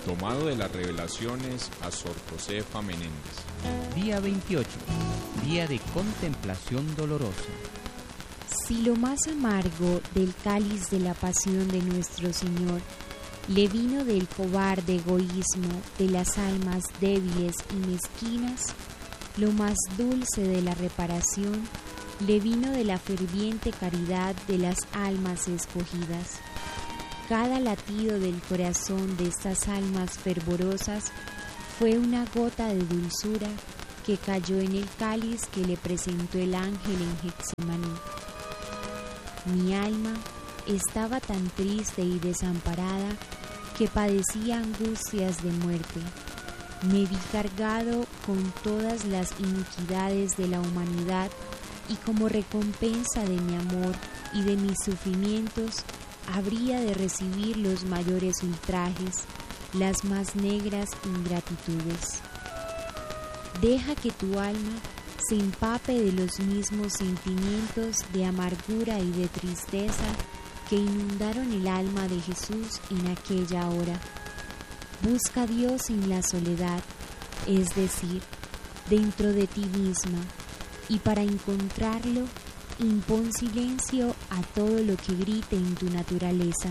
Tomado de las Revelaciones a Sor Josefa Menéndez. Día 28, día de contemplación dolorosa. Si lo más amargo del cáliz de la pasión de nuestro Señor le vino del cobarde egoísmo de las almas débiles y mezquinas, lo más dulce de la reparación le vino de la ferviente caridad de las almas escogidas. Cada latido del corazón de estas almas fervorosas fue una gota de dulzura que cayó en el cáliz que le presentó el ángel en Getsemaní. Mi alma estaba tan triste y desamparada que padecía angustias de muerte. Me vi cargado con todas las iniquidades de la humanidad y como recompensa de mi amor y de mis sufrimientos habría de recibir los mayores ultrajes, las más negras ingratitudes. Deja que tu alma se empape de los mismos sentimientos de amargura y de tristeza que inundaron el alma de Jesús en aquella hora. Busca a Dios en la soledad, es decir, dentro de ti misma, y para encontrarlo, impón silencio a todo lo que grite en tu naturaleza.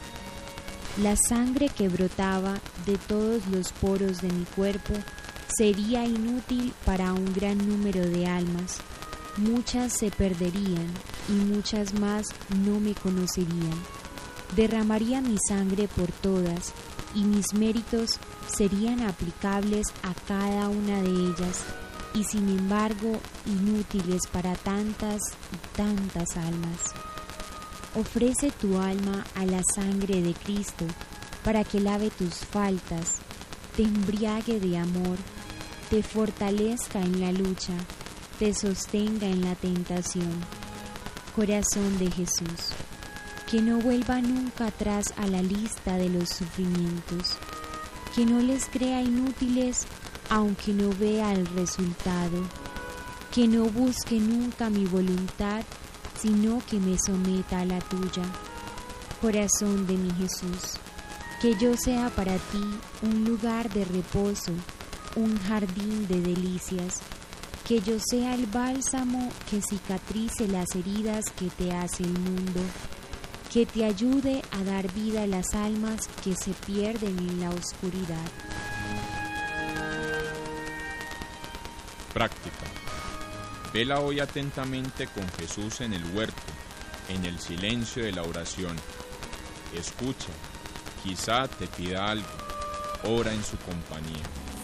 La sangre que brotaba de todos los poros de mi cuerpo sería inútil para un gran número de almas. Muchas se perderían y muchas más no me conocerían. Derramaría mi sangre por todas y mis méritos serían aplicables a cada una de ellas y sin embargo inútiles para tantas y tantas almas. Ofrece tu alma a la sangre de Cristo para que lave tus faltas, te embriague de amor, te fortalezca en la lucha, te sostenga en la tentación. Corazón de Jesús, que no vuelva nunca atrás a la lista de los sufrimientos, que no les crea inútiles aunque no vea el resultado, que no busque nunca mi voluntad, sino que me someta a la tuya. Corazón de mi Jesús, que yo sea para ti un lugar de reposo, un jardín de delicias, que yo sea el bálsamo que cicatrice las heridas que te hace el mundo, que te ayude a dar vida a las almas que se pierden en la oscuridad. Práctica. Vela hoy atentamente con Jesús en el huerto, en el silencio de la oración. Escucha, quizá te pida algo. Ora en su compañía.